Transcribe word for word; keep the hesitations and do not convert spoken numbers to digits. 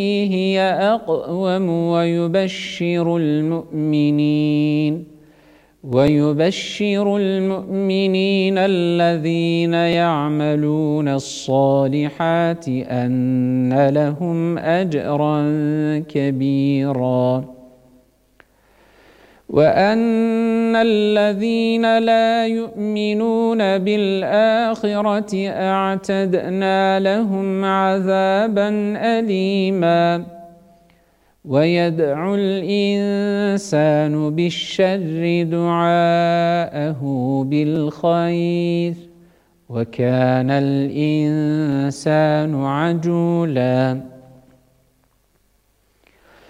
هي أقوم ويبشر المؤمنين ويبشر المؤمنين الذين يعملون الصالحات أن لهم أجرا كبيرا وأن الذين لا يؤمنون بالآخرة أعتدنا لهم عذابا أليما ويدعو الإنسان بالشر دعاءه بالخير وكان الإنسان عجولا